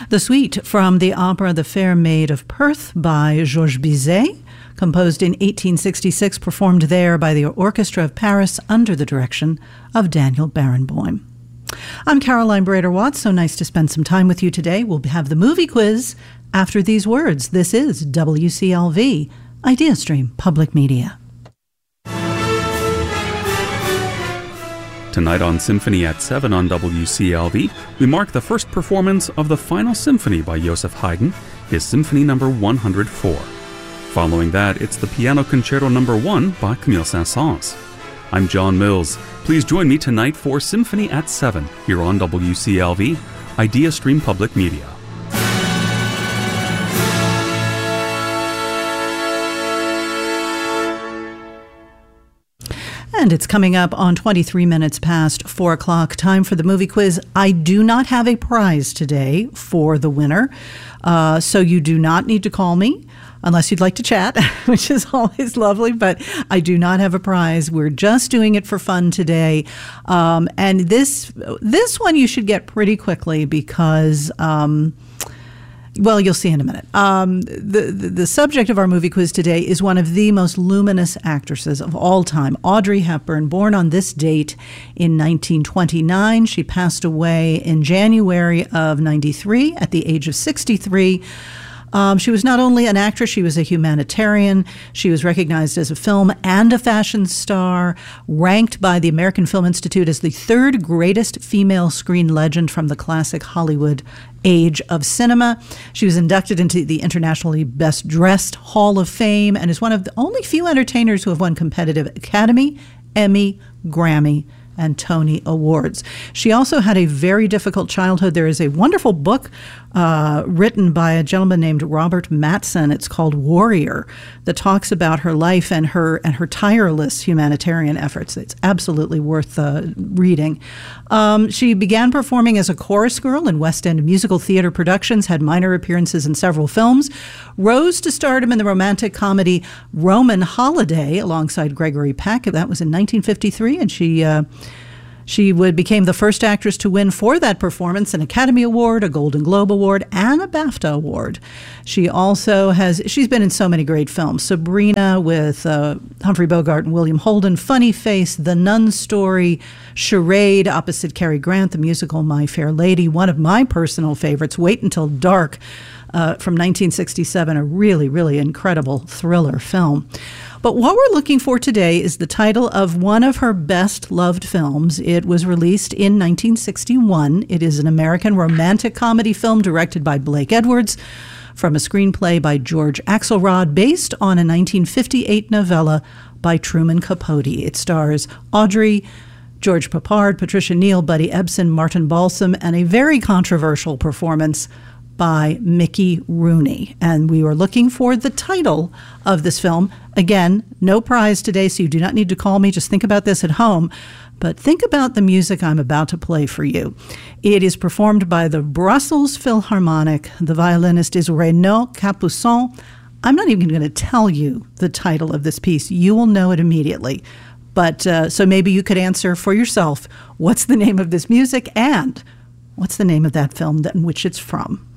The suite from the opera The Fair Maid of Perth by Georges Bizet, composed in 1866, performed there by the Orchestra of Paris under the direction of Daniel Barenboim. I'm Caroline Brader-Watts. So nice to spend some time with you today. We'll have the movie quiz after these words. This is WCLV, IdeaStream Public Media. Tonight on Symphony at 7 on WCLV, we mark the first performance of the Final Symphony by Joseph Haydn, his Symphony No. 104. Following that, it's the Piano Concerto No. 1 by Camille Saint-Saëns. I'm John Mills. Please join me tonight for Symphony at 7 here on WCLV, IdeaStream Public Media. And it's coming up on 23 minutes past 4 o'clock. Time for the movie quiz. I do not have a prize today for the winner, so you do not need to call me unless you'd like to chat, which is always lovely, but I do not have a prize. We're just doing it for fun today. And this one you should get pretty quickly because... well, you'll see in a minute. The subject of our movie quiz today is one of the most luminous actresses of all time, Audrey Hepburn, born on this date in 1929. She passed away in January of 93 at the age of 63. She was not only an actress, she was a humanitarian. She was recognized as a film and a fashion star, ranked by the American Film Institute as the third greatest female screen legend from the classic Hollywood age of cinema. She was inducted into the Internationally Best Dressed Hall of Fame and is one of the only few entertainers who have won competitive Academy, Emmy, Grammy, and Tony Awards. She also had a very difficult childhood. There is a wonderful book written by a gentleman named Robert Mattson. It's called Warrior, that talks about her life and her tireless humanitarian efforts. It's absolutely worth reading. She began performing as a chorus girl in West End musical theater productions, had minor appearances in several films, rose to stardom in the romantic comedy Roman Holiday alongside Gregory Peck. That was in 1953, and she became the first actress to win for that performance an Academy Award, a Golden Globe Award, and a BAFTA Award. She's been in so many great films. Sabrina with Humphrey Bogart and William Holden, Funny Face, The Nun Story, Charade opposite Cary Grant, the musical My Fair Lady, one of my personal favorites, Wait Until Dark, from 1967, a really, really incredible thriller film. But what we're looking for today is the title of one of her best-loved films. It was released in 1961. It is an American romantic comedy film directed by Blake Edwards from a screenplay by George Axelrod based on a 1958 novella by Truman Capote. It stars Audrey, George Peppard, Patricia Neal, Buddy Ebsen, Martin Balsam, and a very controversial performance by Mickey Rooney. And we were looking for the title of this film. Again, no prize today, so you do not need to call me. Just think about this at home. But think about the music I'm about to play for you. It is performed by the Brussels Philharmonic. The violinist is Renaud Capuçon. I'm not even going to tell you the title of this piece. You will know it immediately. But so maybe you could answer for yourself, what's the name of this music and what's the name of that film in which it's from?